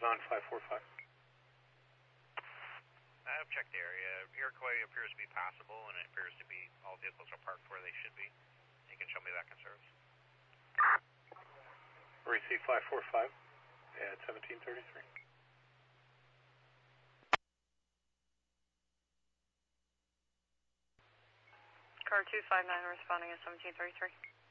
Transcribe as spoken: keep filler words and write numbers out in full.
on five four five. I've checked the area. Iroquois appears to be passable, and it appears to be all vehicles are parked where they should be. You can show me that in service. Receive five four five at seventeen thirty-three. Car two five nine responding at seventeen thirty-three.